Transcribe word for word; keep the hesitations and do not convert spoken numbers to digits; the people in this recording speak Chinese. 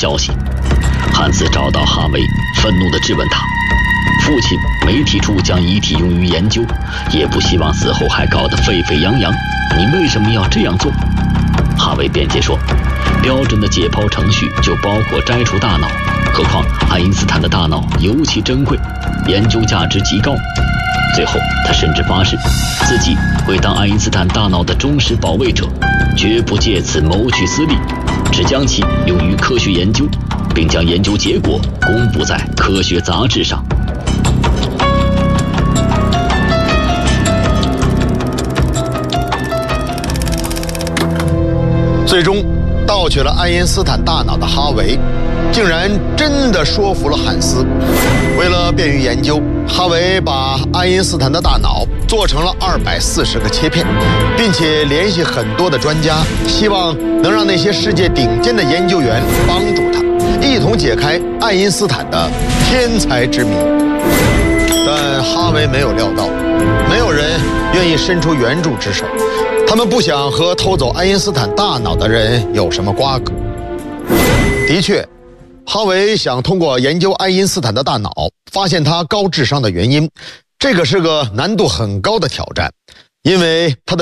消息。汉斯找到哈维，愤怒地质问他，父亲没提出将遗体用于研究，也不希望死后还搞得沸沸扬扬，你为什么要这样做？哈维辩解说，标准的解剖程序就包括摘除大脑，何况爱因斯坦的大脑尤其珍贵，研究价值极高。最后他甚至发誓自己会当爱因斯坦大脑的忠实保卫者，绝不借此谋取私利，只将其用于科学研究，并将研究结果公布在科学杂志上。 最终盗取了爱因斯坦大脑的哈维竟然真的说服了汉斯。为了便于研究，哈维把爱因斯坦的大脑做成了二百四十个切片，并且联系很多的专家，希望能让那些世界顶尖的研究员帮助他，一同解开爱因斯坦的天才之谜。但哈维没有料到，没有人愿意伸出援助之手，他们不想和偷走爱因斯坦大脑的人有什么瓜葛。的确，哈维想通过研究爱因斯坦的大脑，发现他高智商的原因，这个是个难度很高的挑战，因为他的